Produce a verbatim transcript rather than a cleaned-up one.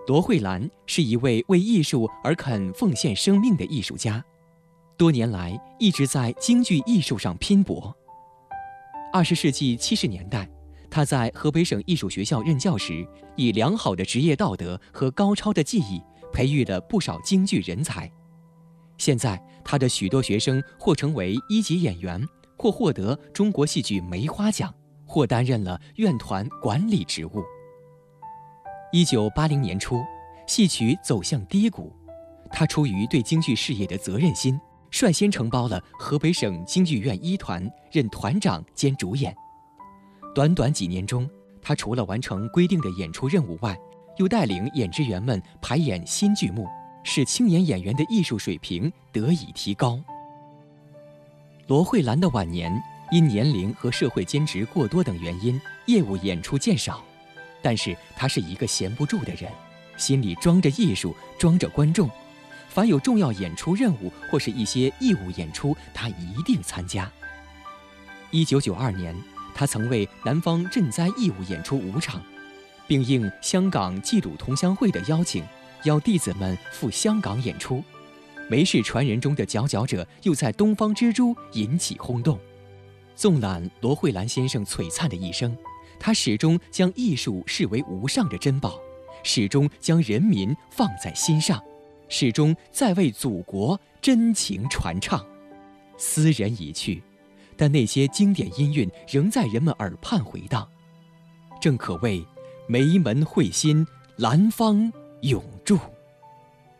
罗慧兰是一位为艺术而肯奉献生命的艺术家，多年来一直在京剧艺术上拼搏。二十世纪七十年代，他在河北省艺术学校任教时，以良好的职业道德和高超的技艺，培育了不少京剧人才。现在，他的许多学生或成为一级演员，或获得中国戏剧梅花奖，或担任了院团管理职务。一九八零年初，戏曲走向低谷，他出于对京剧事业的责任心，率先承包了河北省京剧院一团，任团长兼主演。短短几年中，他除了完成规定的演出任务外，又带领演职员们排演新剧目，使青年演员的艺术水平得以提高。罗慧兰的晚年因年龄和社会兼职过多等原因，业务演出渐少。但是他是一个闲不住的人，心里装着艺术，装着观众。凡有重要演出任务或是一些义务演出，他一定参加。一九九二年，他曾为南方赈灾义务演出五场，并应香港冀鲁同乡会的邀请，邀弟子们赴香港演出。梅氏传人中的佼佼者又在东方之珠引起轰动。纵览罗慧兰先生璀璨的一生，他始终将艺术视为无上的珍宝，始终将人民放在心上，始终在为祖国真情传唱。斯人已去，但那些经典音韵仍在人们耳畔回荡，正可谓梅门慧心，兰芳永驻。